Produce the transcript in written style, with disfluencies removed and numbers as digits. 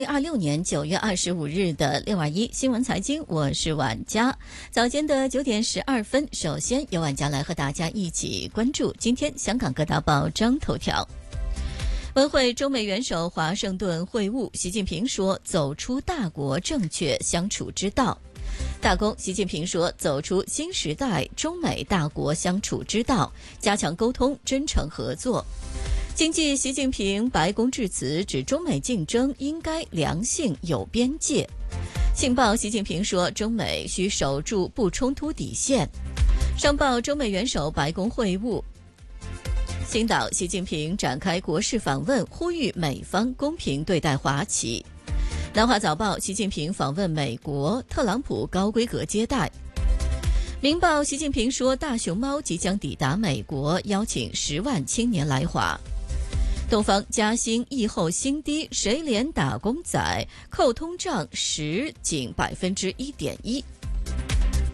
2026年9月25日的621新闻财经，我是婉佳。早间的9点12分，首先由婉佳来和大家一起关注今天香港各大报章头条。文会中美元首华盛顿会晤，习近平说走出大国正确相处之道。大公，习近平说走出新时代中美大国相处之道，加强沟通，真诚合作。经济，习近平白宫致辞指中美竞争应该良性有边界。信报，习近平说中美需守住不冲突底线。商报，中美元首白宫会晤。星岛，习近平展开国事访问，呼吁美方公平对待华企。南华早报，习近平访问美国，特朗普高规格接待。明报，习近平说大熊猫即将抵达美国，邀请10万青年来华。东方，加薪疫后新低，谁连打工仔，扣通胀10仅1.1%。